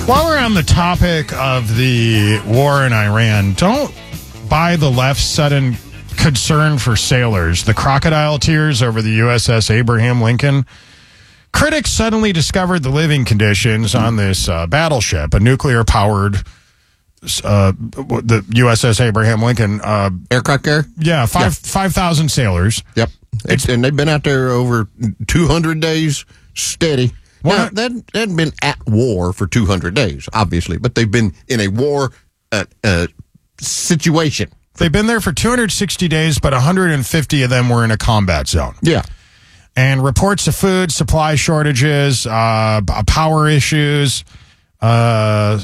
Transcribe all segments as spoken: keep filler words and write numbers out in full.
While we're on the topic of the war in Iran, don't buy the left's sudden concern for sailors. The crocodile tears over the U S S Abraham Lincoln. Critics suddenly discovered the living conditions on this uh, battleship, a nuclear-powered uh, the U S S Abraham Lincoln. Uh, Aircraft carrier? Yeah, five Yeah. five thousand sailors. Yep. It's, and they've been out there over two hundred days steady. Now, they hadn't been at war for two hundred days, obviously, but they've been in a war uh, uh, situation. They've been there for two hundred sixty days, but one hundred fifty of them were in a combat zone. Yeah. And reports of food supply shortages, uh, power issues, uh,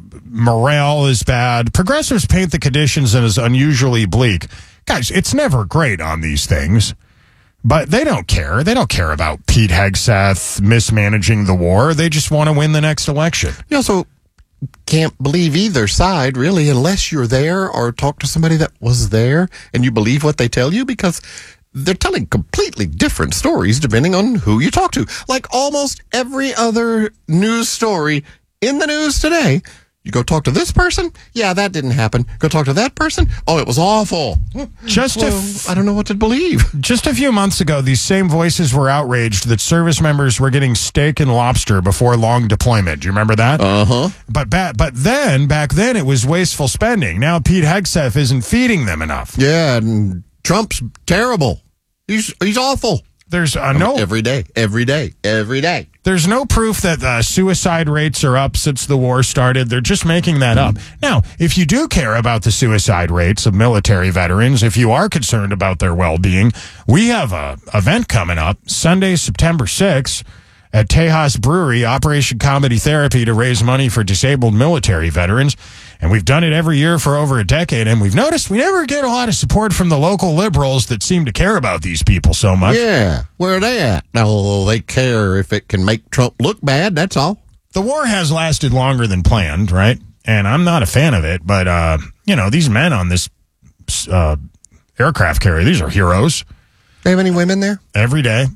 morale is bad. Progressives paint the conditions as unusually bleak. Guys, it's never great on these things. But they don't care. They don't care about Pete Hegseth mismanaging the war. They just want to win the next election. You also can't believe either side, really, unless you're there or talk to somebody that was there and you believe what they tell you, because they're telling completely different stories depending on who you talk to. Like almost every other news story in the news today. You go talk to this person? Yeah, that didn't happen. Go talk to that person? Oh, it was awful. Just well, if, I don't know what to believe. Just a few months ago, these same voices were outraged that service members were getting steak and lobster before long deployment. Do you remember that? Uh-huh. But ba- but then, back then, it was wasteful spending. Now Pete Hegseth isn't feeding them enough. Yeah, and Trump's terrible. He's he's awful. There's uh, no every day, every day, every day. There's no proof that uh, suicide rates are up since the war started. They're just making that up. Now, if you do care about the suicide rates of military veterans, if you are concerned about their well-being, we have a event coming up Sunday, September sixth at Tejas Brewery, Operation Comedy Therapy, to raise money for disabled military veterans. And we've done it every year for over a decade, and we've noticed we never get a lot of support from the local liberals that seem to care about these people so much. Yeah, where are they at? No, they care if it can make Trump look bad, that's all. The war has lasted longer than planned, right? And I'm not a fan of it, but, uh, you know, these men on this uh, aircraft carrier, these are heroes. They have any women there? Every day.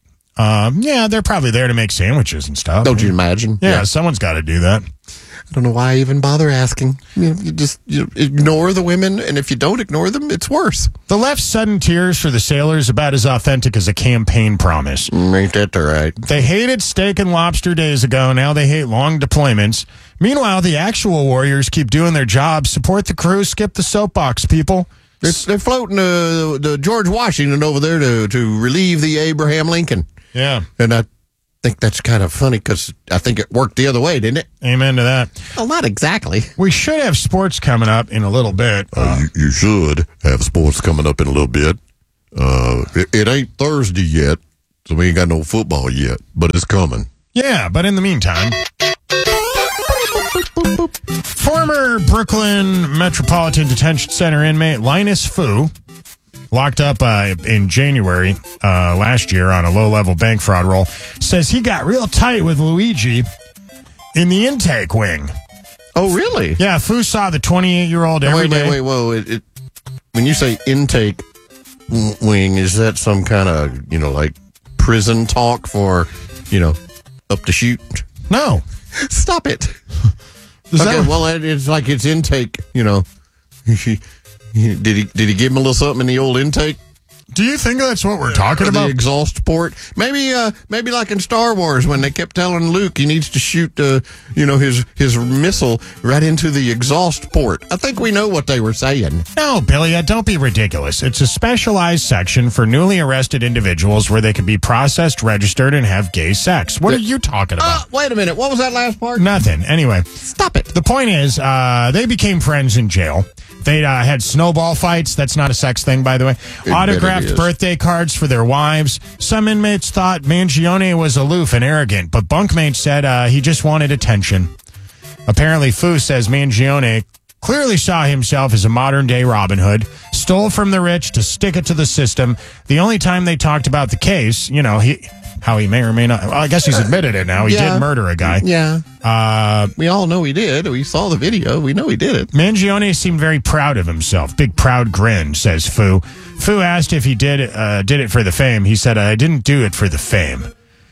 Um, yeah, they're probably there to make sandwiches and stuff. Don't you imagine? Yeah, yeah. Someone's got to do that. I don't know why I even bother asking. You, know, you just you ignore the women, and if you don't ignore them, it's worse. The left's sudden tears for the sailors about as authentic as a campaign promise. Mm, ain't that all right? They hated steak and lobster days ago. Now they hate long deployments. Meanwhile, the actual warriors keep doing their jobs. Support the crew. Skip the soapbox, people. They're, they're floating uh, the George Washington over there to, to relieve the Abraham Lincoln. Yeah. And I think that's kind of funny because I think it worked the other way, didn't it? Amen to that. Well, not exactly. We should have sports coming up in a little bit. Uh, uh, you, you should have sports coming up in a little bit. Uh, it, it ain't Thursday yet, so we ain't got no football yet, but it's coming. Yeah, but in the meantime, former Brooklyn Metropolitan Detention Center inmate Linus Fu, locked up uh, in January uh, last year on a low-level bank fraud roll, says he got real tight with Luigi in the intake wing. Oh, really? Yeah, Fu saw the twenty-eight-year-old every wait, day. Wait, wait, whoa. It, it, when you say intake wing, is that some kind of, you know, like prison talk for, you know, up to shoot? No. Stop it. Is okay, that- well, it's like it's intake, you know. Did he did he give him a little something in the old intake? Do you think that's what we're talking the about? The exhaust port? Maybe uh, maybe like in Star Wars when they kept telling Luke he needs to shoot uh, you know, his, his missile right into the exhaust port. I think we know what they were saying. No, Billy, uh, don't be ridiculous. It's a specialized section for newly arrested individuals where they can be processed, registered, and have gay sex. What are you talking about? Uh, wait a minute. What was that last part? Nothing. Anyway. Stop it. The point is, uh, they became friends in jail. They uh, had snowball fights. That's not a sex thing, by the way. It Autographed birthday cards for their wives. Some inmates thought Mangione was aloof and arrogant, but bunkmates said uh, he just wanted attention. Apparently, Fu says Mangione clearly saw himself as a modern-day Robin Hood, stole from the rich to stick it to the system. The only time they talked about the case, you know, he... how he may or may not... Well, I guess he's admitted it now. He yeah. did murder a guy. Yeah. Uh, we all know he did. We saw the video. We know he did it. Mangione seemed very proud of himself. Big proud grin, says Fu. Fu asked if he did, uh, did it for the fame. He said, I didn't do it for the fame.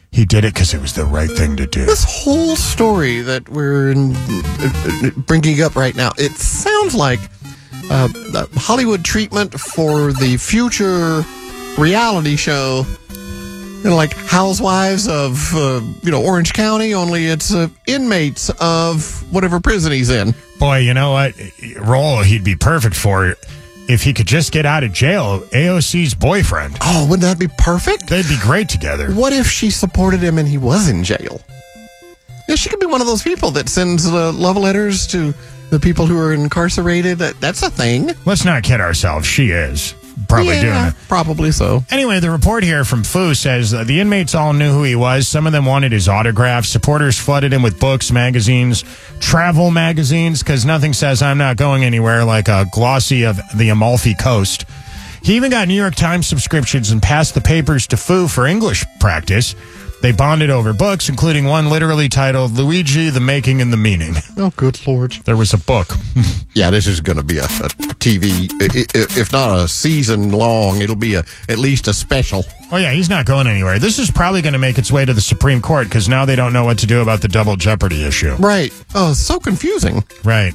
He did it because it was the right thing to do. This whole story that we're in, uh, bringing up right now, it sounds like uh, the Hollywood treatment for the future reality show, you know, like Housewives of, uh, you know, Orange County, only it's uh, inmates of whatever prison he's in. Boy, you know what role he'd be perfect for if he could just get out of jail. A O C's boyfriend. Oh, wouldn't that be perfect? They'd be great together. What if she supported him and he was in jail? Yeah, she could be one of those people that sends uh, love letters to the people who are incarcerated. That, that's a thing. Let's not kid ourselves. She is probably yeah, doing it. Probably so. Anyway, the report here from F U says uh, the inmates all knew who he was. Some of them wanted his autograph. Supporters flooded him with books, magazines, travel magazines, because nothing says I'm not going anywhere like a glossy of the Amalfi Coast. He even got New York Times subscriptions and passed the papers to F U for English practice. They bonded over books, including one literally titled Luigi, the Making and the Meaning. Oh, good Lord. There was a book. Yeah, this is going to be a, a T V, if not a season long, it'll be a at least a special. Oh, yeah, he's not going anywhere. This is probably going to make its way to the Supreme Court because now they don't know what to do about the double jeopardy issue. Right. Oh, so confusing. Right.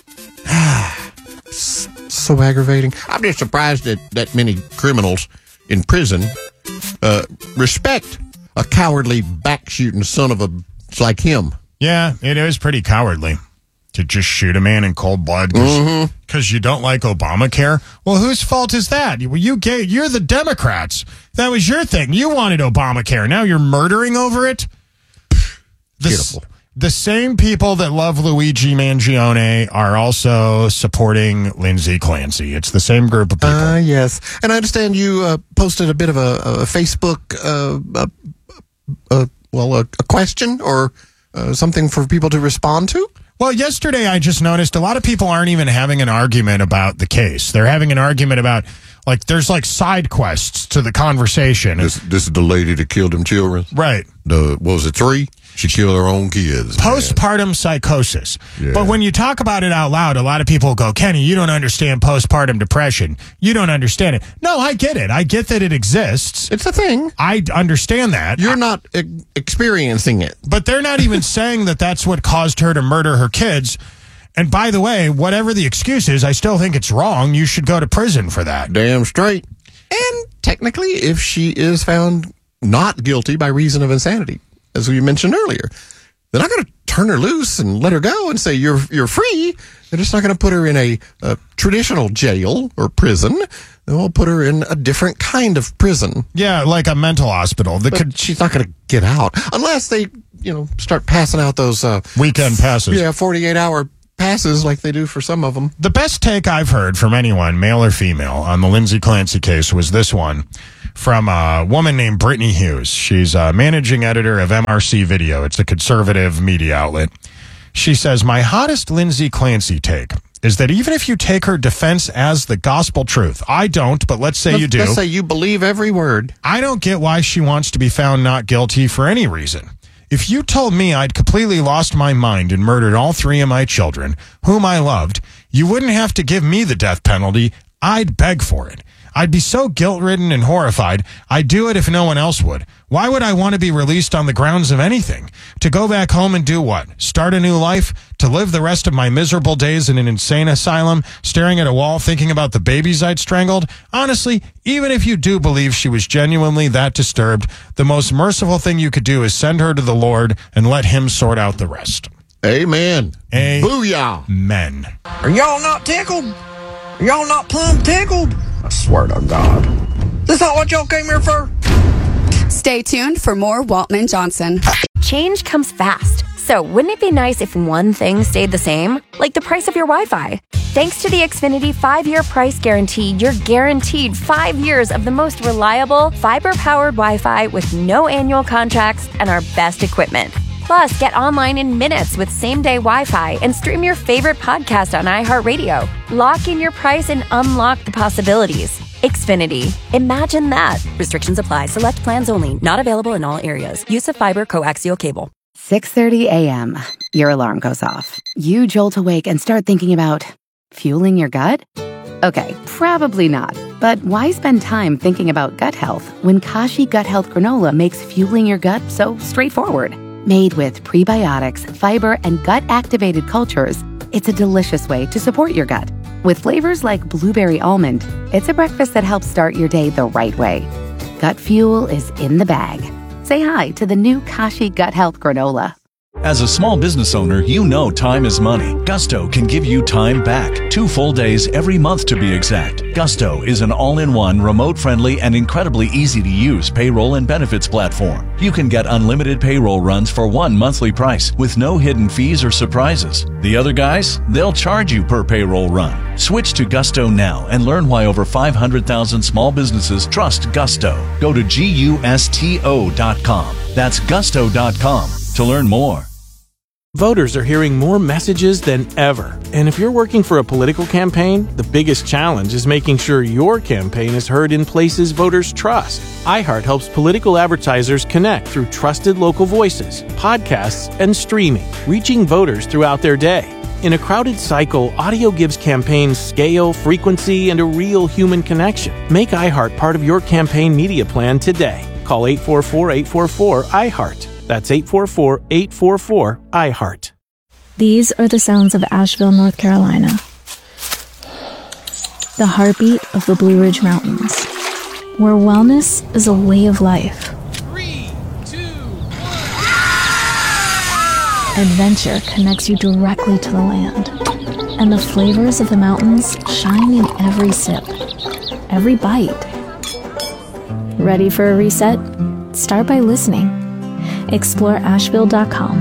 So aggravating. I'm just surprised that that many criminals in prison uh, respect a cowardly back-shooting son of a like him. Yeah, it is pretty cowardly to just shoot a man in cold blood because mm-hmm. you don't like Obamacare. Well, whose fault is that? You, you gave, you're the Democrats. That was your thing. You wanted Obamacare. Now you're murdering over it? The, Beautiful. The same people that love Luigi Mangione are also supporting Lindsay Clancy. It's the same group of people. Uh, yes. And I understand you uh, posted a bit of a, a Facebook, uh, uh, uh, well, a, a question or uh, something for people to respond to? Well, yesterday I just noticed a lot of people aren't even having an argument about the case. They're having an argument about, like, there's like side quests to the conversation. This, this is the lady that killed them children? Right. The, what was it, three? She killed her own kids. Postpartum man. psychosis. Yeah. But when you talk about it out loud, a lot of people go, Kenny, you don't understand postpartum depression. You don't understand it. No, I get it. I get that it exists. It's a thing. I understand that. You're I, not e- experiencing it. But they're not even saying that that's what caused her to murder her kids. And by the way, whatever the excuse is, I still think it's wrong. You should go to prison for that. Damn straight. And technically, if she is found not guilty by reason of insanity, as we mentioned earlier, they're not going to turn her loose and let her go and say you're you're free. They're just not going to put her in a, a traditional jail or prison. They'll put her in a different kind of prison. Yeah, like a mental hospital. That but could she's not going to get out unless they, you know, start passing out those uh, weekend passes. Yeah, forty-eight hour passes like they do for some of them. The best take I've heard from anyone, male or female, on the Lindsay Clancy case was this one from a woman named Brittany Hughes. She's a managing editor of M R C Video. It's a conservative media outlet. She says, my hottest Lindsay Clancy take is that even if you take her defense as the gospel truth, I don't, but let's say let's, you do. Let's say you believe every word. I don't get why she wants to be found not guilty for any reason. If you told me I'd completely lost my mind and murdered all three of my children, whom I loved, you wouldn't have to give me the death penalty. I'd beg for it. I'd be so guilt-ridden and horrified, I'd do it if no one else would. Why would I want to be released on the grounds of anything? To go back home and do what? Start a new life? To live the rest of my miserable days in an insane asylum, staring at a wall thinking about the babies I'd strangled? Honestly, even if you do believe she was genuinely that disturbed, the most merciful thing you could do is send her to the Lord and let him sort out the rest. Amen. A- Booyah. Men. Are y'all not tickled? Are y'all not plumb tickled? I swear to God. This not what y'all came here for? Stay tuned for more Waltman Johnson. Change comes fast. So wouldn't it be nice if one thing stayed the same? Like the price of your Wi-Fi. Thanks to the Xfinity five-year price guarantee, you're guaranteed five years of the most reliable, fiber-powered Wi-Fi with no annual contracts and our best equipment. Plus, get online in minutes with same-day Wi-Fi and stream your favorite podcast on iHeartRadio. Lock in your price and unlock the possibilities. Xfinity. Imagine that. Restrictions apply. Select plans only. Not available in all areas. Use of fiber coaxial cable. six thirty a.m. Your alarm goes off. You jolt awake and start thinking about fueling your gut? Okay, probably not. But why spend time thinking about gut health when Kashi Gut Health Granola makes fueling your gut so straightforward? Made with prebiotics, fiber, and gut-activated cultures, it's a delicious way to support your gut. With flavors like blueberry almond, it's a breakfast that helps start your day the right way. Gut fuel is in the bag. Say hi to the new Kashi Gut Health Granola. As a small business owner, you know time is money. Gusto can give you time back. Two full days every month to be exact. Gusto is an all-in-one, remote-friendly, and incredibly easy-to-use payroll and benefits platform. You can get unlimited payroll runs for one monthly price with no hidden fees or surprises. The other guys, they'll charge you per payroll run. Switch to Gusto now and learn why over five hundred thousand small businesses trust Gusto. Go to gusto dot com. That's gusto dot com to learn more. Voters are hearing more messages than ever. And if you're working for a political campaign, the biggest challenge is making sure your campaign is heard in places voters trust. iHeart helps political advertisers connect through trusted local voices, podcasts, and streaming, reaching voters throughout their day. In a crowded cycle, audio gives campaigns scale, frequency, and a real human connection. Make iHeart part of your campaign media plan today. Call eight four four, eight four four, iHeart. That's eight four four, eight four four, iHeart. These are the sounds of Asheville, North Carolina. The heartbeat of the Blue Ridge Mountains, where wellness is a way of life. Three, two, one. Adventure connects you directly to the land, and the flavors of the mountains shine in every sip, every bite. Ready for a reset? Start by listening. Explore Asheville dot com.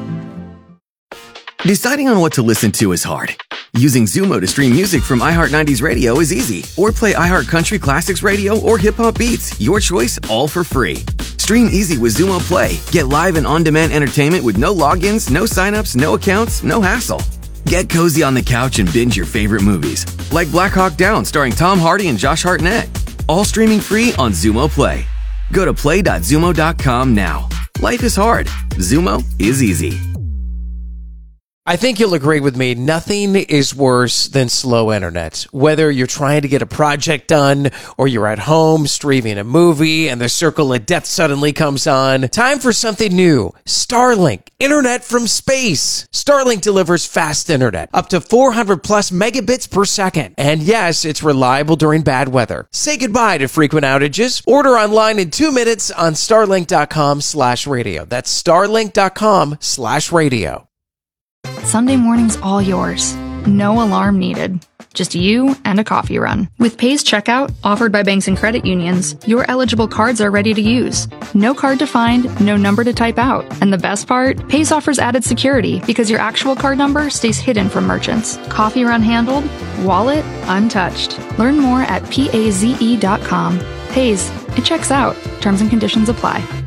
Deciding on what to listen to is hard. Using Zumo to stream music from iHeart nineties Radio is easy. Or play iHeart Country Classics Radio or Hip Hop Beats. Your choice, all for free. Stream easy with Zumo Play. Get live and on-demand entertainment with no logins, no signups, no accounts, no hassle. Get cozy on the couch and binge your favorite movies. Like Black Hawk Down starring Tom Hardy and Josh Hartnett. All streaming free on Zumo Play. Go to play dot zumo dot com now. Life is hard. Zumo is easy. I think you'll agree with me, nothing is worse than slow internet. Whether you're trying to get a project done or you're at home streaming a movie and the circle of death suddenly comes on, time for something new. Starlink, internet from space. Starlink delivers fast internet, up to four hundred plus megabits per second. And yes, it's reliable during bad weather. Say goodbye to frequent outages. Order online in two minutes on starlink dot com slash radio. That's starlink dot com slash radio. Sunday morning's all yours. No alarm needed. Just you and a coffee run. With Pay's checkout, offered by banks and credit unions, your eligible cards are ready to use. No card to find, no number to type out. And the best part? Pay's offers added security because your actual card number stays hidden from merchants. Coffee run handled, wallet untouched. Learn more at paze dot com. Pay's, it checks out. Terms and conditions apply.